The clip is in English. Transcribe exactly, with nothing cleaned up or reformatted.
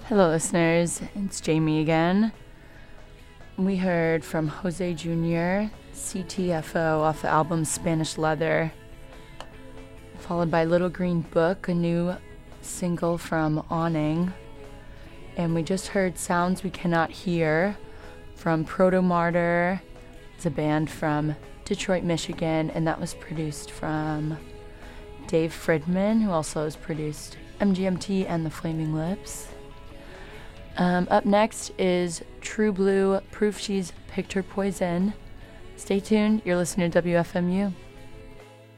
Hello, listeners. It's Jamie again. We heard from Jose Junior, C T F O, off the album Spanish Leather, followed by Little Green Book, a new single from Awning. And we just heard Sounds We Cannot Hear from Proto Martyr. It's a band from Detroit, Michigan, and that was produced from Dave Fridman, who also has produced M G M T and The Flaming Lips. Um, up next is True Blue, Proof She's Picked Her Poison. Stay tuned, you're listening to W F M U.